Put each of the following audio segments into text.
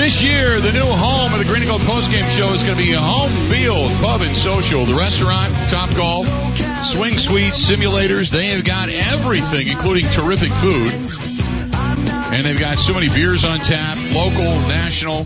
This year, the new home of the Green and Gold Postgame Show is going to be Home Field Pub and Social. The restaurant, Top Golf, swing suites, simulators. They have got everything, including terrific food. And they've got so many beers on tap, local, national.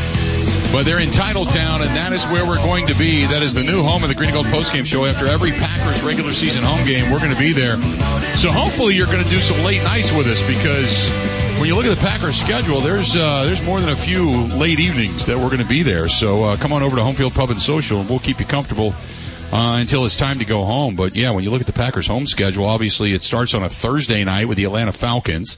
But they're in Titletown, and that is where we're going to be. That is the new home of the Green and Gold Postgame Show. After every Packers regular season home game, we're going to be there. So hopefully you're going to do some late nights with us, because when you look at the Packers schedule, there's more than a few late evenings that we're going to be there. So come on over to Home Field Pub and Social, and we'll keep you comfortable until it's time to go home. But yeah, when you look at the Packers home schedule, obviously it starts on a Thursday night with the Atlanta Falcons.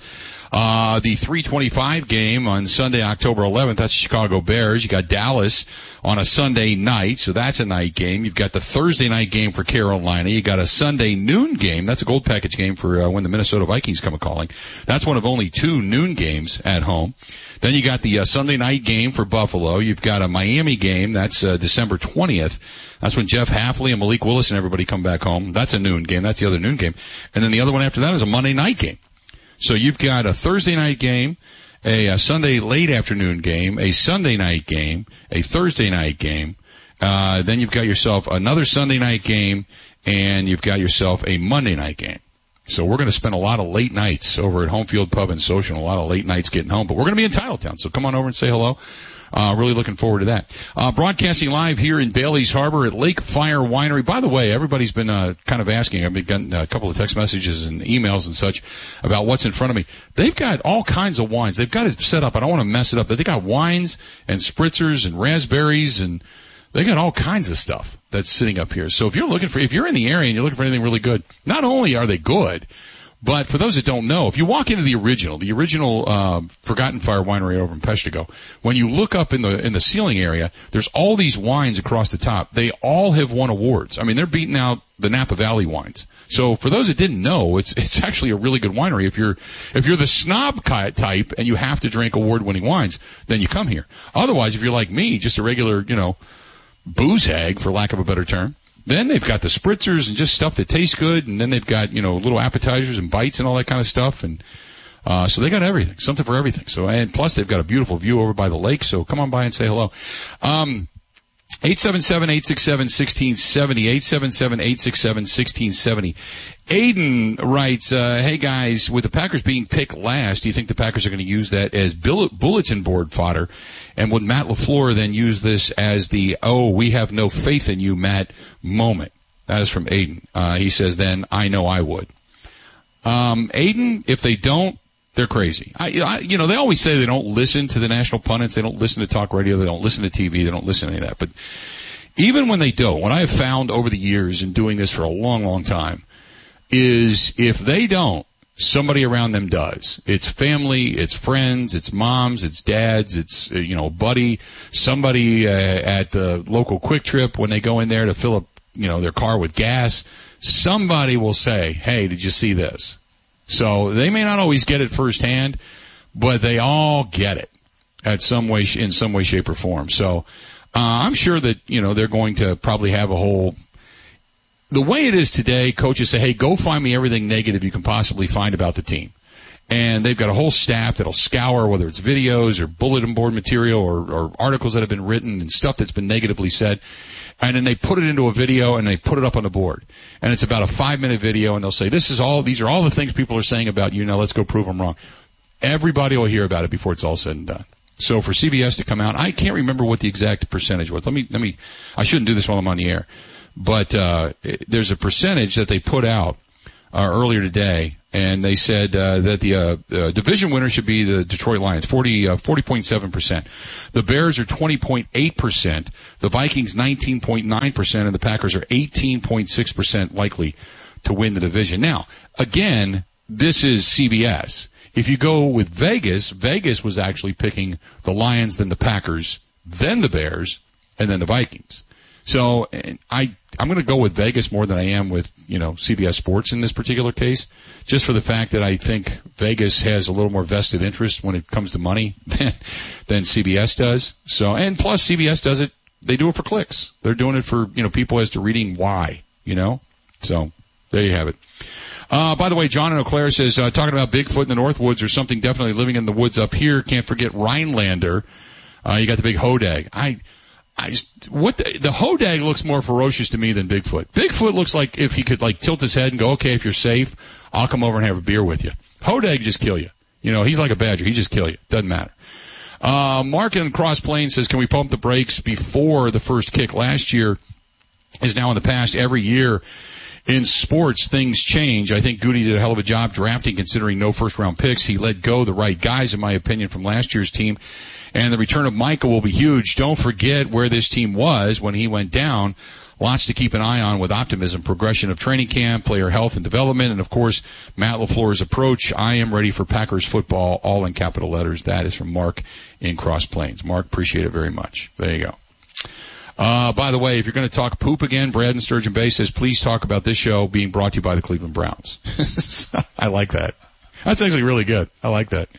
The 3:25 game on Sunday, October 11th, that's Chicago Bears. You got Dallas on a Sunday night, so that's a night game. You've got the Thursday night game for Carolina. You got a Sunday noon game. That's a gold package game for when the Minnesota Vikings come a-calling. That's one of only 2 noon games at home. Then you got the Sunday night game for Buffalo. You've got a Miami game. That's December 20th. That's when Jeff Hafley and Malik Willis and everybody come back home. That's a noon game. That's the other noon game. And then the other one after that is a Monday night game. So you've got a Thursday night game, a Sunday late afternoon game, a Sunday night game, a Thursday night game. Then you've got yourself another Sunday night game, and you've got yourself a Monday night game. So we're going to spend a lot of late nights over at Home Field Pub and Social, a lot of late nights getting home. But we're going to be in Titletown, so come on over and say hello. Really looking forward to that. Broadcasting live here in Bailey's Harbor at Lake Fire Winery. By the way, everybody's been kind of asking. I've been getting a couple of text messages and emails and such about what's in front of me. They've got all kinds of wines. They've got it set up. I don't want to mess it up, but they got wines and spritzers and raspberries, and they got all kinds of stuff that's sitting up here. So if you're in the area and you're looking for anything really good, not only are they good, but for those that don't know, if you walk into the original Forgotten Fire Winery over in Peshtigo, when you look up in the ceiling area, there's all these wines across the top. They all have won awards. I mean, they're beating out the Napa Valley wines. So for those that didn't know, it's actually a really good winery. If you're the snob type and you have to drink award-winning wines, then you come here. Otherwise, if you're like me, just a regular, booze hag, for lack of a better term, then they've got the spritzers and just stuff that tastes good, and then they've got, little appetizers and bites and all that kind of stuff, and so they got everything, something for everything. So, and plus they've got a beautiful view over by the lake, so come on by and say hello. 877-867-1670, 877-867-1670. Aiden writes, hey guys, with the Packers being picked last, do you think the Packers are going to use that as bulletin board fodder? And would Matt LaFleur then use this as the, we have no faith in you, Matt, moment? That is from Aiden. He says, then I know I would. Aiden, if they don't, they're crazy. They always say they don't listen to the national pundits. They don't listen to talk radio. They don't listen to TV. They don't listen to any of that. But even when they don't, what I have found over the years in doing this for a long, long time is if they don't, somebody around them does. It's family, it's friends, it's moms, it's dads, it's, buddy, somebody at the local Quick Trip when they go in there to fill up, their car with gas. Somebody will say, hey, did you see this? So they may not always get it firsthand, but they all get it in some way, shape, or form. So I'm sure that, they're going to probably have the way it is today, coaches say, hey, go find me everything negative you can possibly find about the team. And they've got a whole staff that'll scour, whether it's videos or bulletin board material or articles that have been written and stuff that's been negatively said. And then they put it into a video and they put it up on the board. And it's about a 5-minute video, and they'll say, these are all the things people are saying about you. Now let's go prove them wrong. Everybody will hear about it before it's all said and done. So for CBS to come out, I can't remember what the exact percentage was. I shouldn't do this while I'm on the air. But there's a percentage that they put out earlier today, and they said that the division winner should be the Detroit Lions, 40.7%. The Bears are 20.8%. The Vikings 19.9%, and the Packers are 18.6% likely to win the division. Now, again, this is CBS. If you go with Vegas was actually picking the Lions, then the Packers, then the Bears, and then the Vikings. So I'm going to go with Vegas more than I am with, CBS Sports in this particular case, just for the fact that I think Vegas has a little more vested interest when it comes to money than CBS does. So, and plus CBS does it, they do it for clicks. They're doing it for, people as to reading why, So there you have it. By the way, John in Eau Claire says, talking about Bigfoot in the Northwoods or something, definitely living in the woods up here. Can't forget Rhinelander. You got the big hodag. The hodag looks more ferocious to me than Bigfoot. Bigfoot looks like if he could like tilt his head and go, okay, if you're safe, I'll come over and have a beer with you. Hodag just kill you. You know, he's like a badger. He just kill you. Doesn't matter. Mark in Cross Plains says, can we pump the brakes before the first kick? Last year is now in the past. Every year in sports, things change. I think Goody did a hell of a job drafting considering no first-round picks. He let go the right guys, in my opinion, from last year's team. And the return of Micah will be huge. Don't forget where this team was when he went down. Lots to keep an eye on with optimism. Progression of training camp, player health and development, and, of course, Matt LaFleur's approach. I am ready for Packers football, all in capital letters. That is from Mark in Cross Plains. Mark, appreciate it very much. There you go. By the way, if you're going to talk poop again, Brad in Sturgeon Bay says, please talk about this show being brought to you by the Cleveland Browns. I like that. That's actually really good. I like that.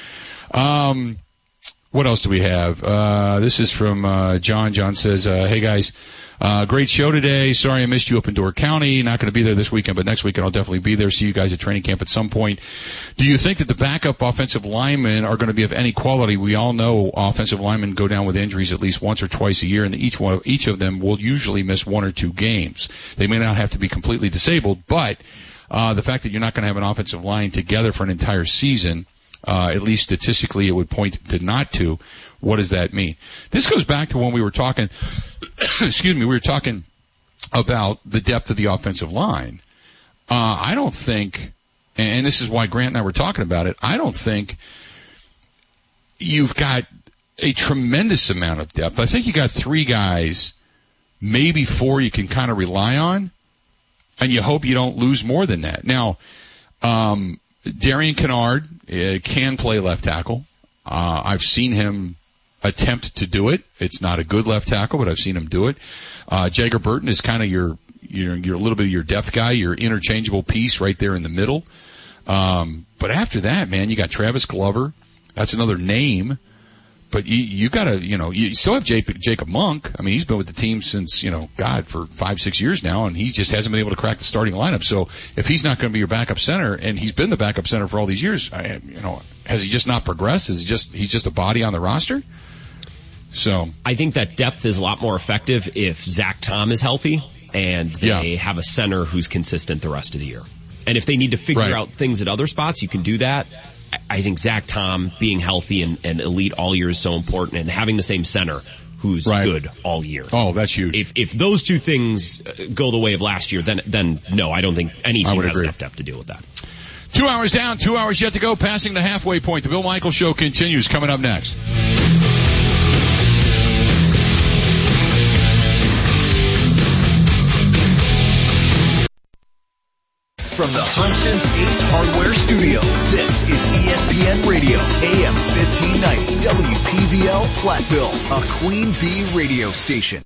What else do we have? This is from John. John says, hey guys, great show today. Sorry I missed you up in Door County. Not going to be there this weekend, but next weekend I'll definitely be there. See you guys at training camp at some point. Do you think that the backup offensive linemen are going to be of any quality? We all know offensive linemen go down with injuries at least once or twice a year, and each of them will usually miss 1 or 2 games. They may not have to be completely disabled, but the fact that you're not going to have an offensive line together for an entire season, at least statistically it would point to not to. What does that mean? This goes back to when we were talking, we were talking about the depth of the offensive line. I don't think, and this is why Grant and I were talking about it, I don't think you've got a tremendous amount of depth. I think you got 3 guys, maybe 4 you can kind of rely on, and you hope you don't lose more than that. Now, Darian Kennard can play left tackle. I've seen him attempt to do it. It's not a good left tackle, but I've seen him do it. Jagger Burton is kind of your little bit of your depth guy, your interchangeable piece right there in the middle. But after that, man, you got Travis Glover. That's another name. But you gotta, you still have Jacob Monk. I mean, he's been with the team since, for 5-6 years now, and he just hasn't been able to crack the starting lineup. So if he's not going to be your backup center, and he's been the backup center for all these years, has he just not progressed? He's just a body on the roster? So I think that depth is a lot more effective if Zach Tom is healthy and they have a center who's consistent the rest of the year. And if they need to figure out things at other spots, you can do that. I think Zach Tom being healthy and elite all year is so important, and having the same center who's good all year. Oh, that's huge. If those 2 things go the way of last year, then no, I don't think any team has enough depth to deal with that. 2 hours down, 2 hours yet to go, passing the halfway point. The Bill Michaels Show continues, coming up next. From the Hudson's Ace Hardware Studio, this is ESPN Radio, AM 1590, WPVL Platteville, a Queen Bee radio station.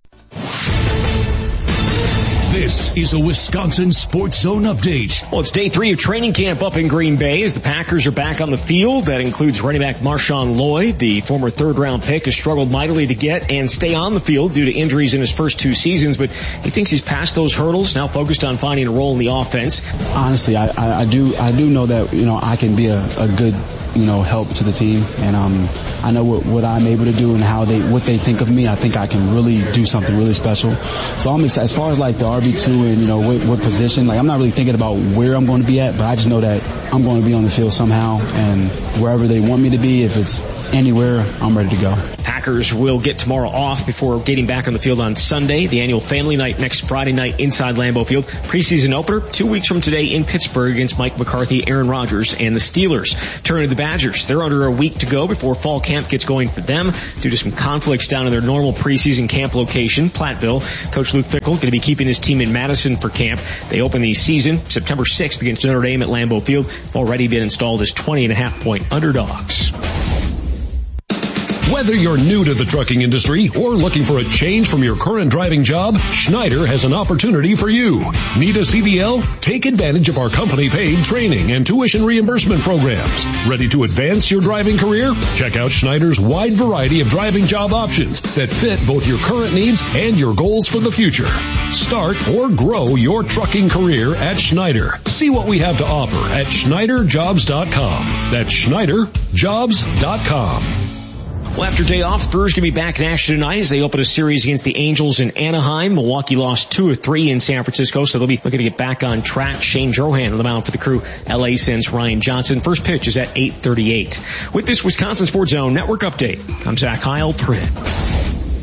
This is a Wisconsin Sports Zone update. Well, it's day 3 of training camp up in Green Bay as the Packers are back on the field. That includes running back Marshawn Lloyd. The former 3rd-round pick has struggled mightily to get and stay on the field due to injuries in his first 2 seasons, but he thinks he's passed those hurdles, now focused on finding a role in the offense. Honestly, I do know that, I can be a good, help to the team, and I know what I'm able to do and what they think of me. I think I can really do something really special. So I'm excited. As far as like the RB2 and what position, like I'm not really thinking about where I'm going to be at, but I just know that I'm going to be on the field somehow, and wherever they want me to be, if it's anywhere, I'm ready to go. Packers will get tomorrow off before getting back on the field on Sunday. The annual family night next Friday night inside Lambeau Field. Preseason opener 2 weeks from today in Pittsburgh against Mike McCarthy, Aaron Rodgers, and the Steelers. Turning to the Badgers, they're under a week to go before fall camp gets going for them due to some conflicts down in their normal preseason camp location, Platteville. Coach Luke Fickell going to be keeping his team in Madison for camp. They open the season September 6th against Notre Dame at Lambeau Field. They've already been installed as 20.5-point underdogs. Whether you're new to the trucking industry or looking for a change from your current driving job, Schneider has an opportunity for you. Need a CDL? Take advantage of our company-paid training and tuition reimbursement programs. Ready to advance your driving career? Check out Schneider's wide variety of driving job options that fit both your current needs and your goals for the future. Start or grow your trucking career at Schneider. See what we have to offer at SchneiderJobs.com. That's SchneiderJobs.com. Well, after day off, the Brewers going to be back in action tonight as they open a series against the Angels in Anaheim. Milwaukee lost 2 of 3 in San Francisco, so they'll be looking to get back on track. Shane Drohan on the mound for the Crew. LA sends Ryan Johnson. First pitch is at 8:38. With this Wisconsin Sports Zone Network update, I'm Zach Heil.